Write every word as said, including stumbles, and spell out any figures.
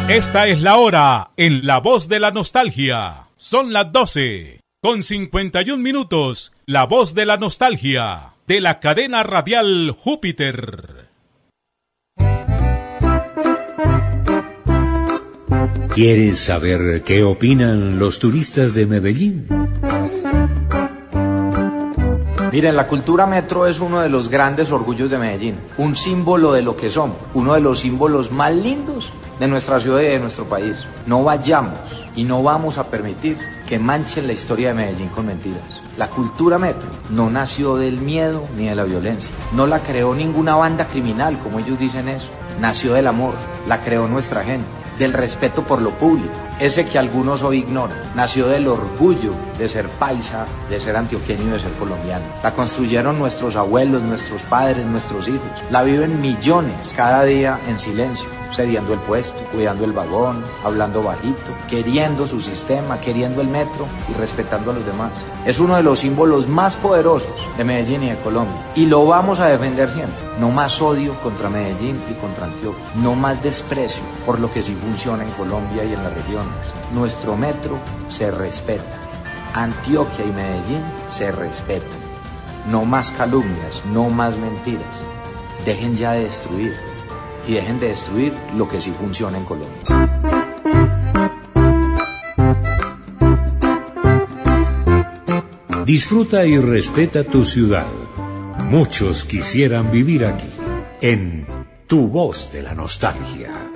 Esta es la hora en La Voz de la Nostalgia. Son las doce con cincuenta y un minutos. La Voz de la Nostalgia de la cadena radial Júpiter. ¿Quieres saber qué opinan los turistas de Medellín? Miren, la cultura metro es uno de los grandes orgullos de Medellín, un símbolo de lo que somos, uno de los símbolos más lindos de nuestra ciudad y de nuestro país. No vayamos y no vamos a permitir que manchen la historia de Medellín con mentiras. La cultura metro no nació del miedo ni de la violencia, no la creó ninguna banda criminal, como ellos dicen eso, nació del amor, la creó nuestra gente, del respeto por lo público, ese que algunos hoy ignoran. Nació del orgullo de ser paisa, de ser antioqueño y de ser colombiano. La construyeron nuestros abuelos, nuestros padres, nuestros hijos. La viven millones cada día en silencio, cediendo el puesto, cuidando el vagón, hablando bajito, queriendo su sistema, queriendo el metro y respetando a los demás. Es uno de los símbolos más poderosos de Medellín y de Colombia. Y lo vamos a defender siempre. No más odio contra Medellín y contra Antioquia. No más desprecio por lo que sí funciona en Colombia y en las regiones. Nuestro metro se respeta. Antioquia y Medellín se respetan. No más calumnias, no más mentiras. Dejen ya de destruir. Y dejen de destruir lo que sí funciona en Colombia. Disfruta y respeta tu ciudad. Muchos quisieran vivir aquí, en Tu Voz de la Nostalgia.